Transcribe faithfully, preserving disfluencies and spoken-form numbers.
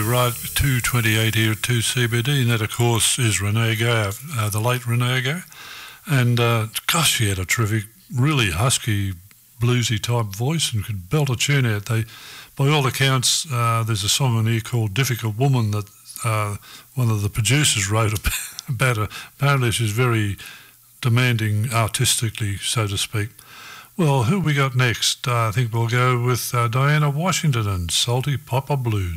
right, two twenty-eight here at two C B D, and that, of course, is Renego, uh, the late Renego. And, uh, gosh, she had a terrific, really husky, bluesy type voice and could belt a tune out. They, by all accounts, uh, there's a song on here called Difficult Woman that uh, one of the producers wrote about her. Apparently she's very demanding artistically, so to speak. Well, who we got next? Uh, I think we'll go with uh, Diana Washington and Salty Papa Blues.